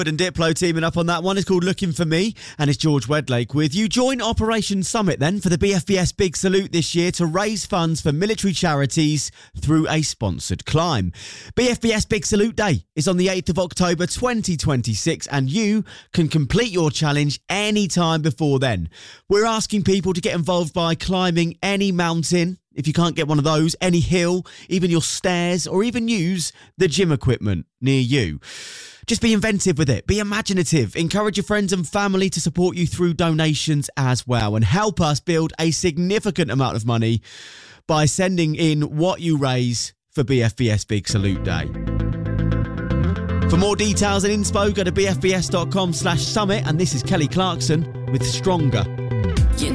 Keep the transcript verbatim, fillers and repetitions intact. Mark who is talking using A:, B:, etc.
A: And Diplo teaming up on that one. It's called Looking For Me, and it's George Wedlake with you. Join Operation Summit then for the B F B S Big Salute this year to raise funds for military charities through a sponsored climb. B F B S Big Salute Day is on the eighth of October twenty twenty-six, and you can complete your challenge any time before then. We're asking people to get involved by climbing any mountain. If you can't get one of those, any hill, even your stairs, or even use the gym equipment near you. Just be inventive with it. Be imaginative. Encourage your friends and family to support you through donations as well, and help us build a significant amount of money by sending in what you raise for B F B S Big Salute Day. For more details and inspo, go to b f b s dot com slash summit, and this is Kelly Clarkson with Stronger.